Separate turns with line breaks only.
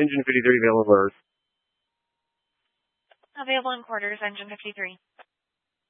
Engine 53 available.
Available in quarters, engine 53.